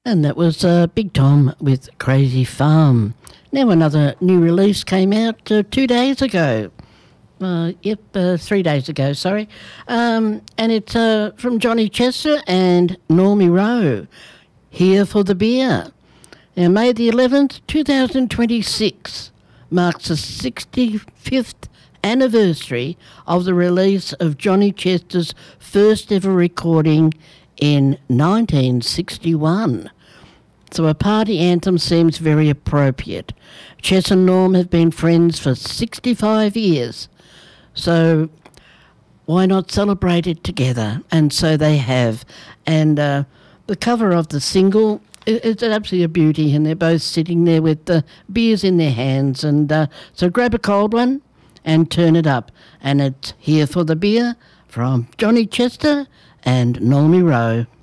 And that was Big Tom with Crazy Farm. Now another new release came out 2 days ago. 3 days ago, sorry. And it's from Johnny Chester and Normie Rowe. Here for the Beer. Now, May the 11th, 2026 marks the 65th anniversary of the release of Johnny Chester's first ever recording in 1961. So a party anthem seems very appropriate. Chester and Norm have been friends for 65 years. So why not celebrate it together? And so they have. And the cover of the single, it's absolutely a beauty, and they're both sitting there with the beers in their hands. And so grab a cold one and turn it up. And it's Here for the Beer from Johnny Chester and Normie Rowe.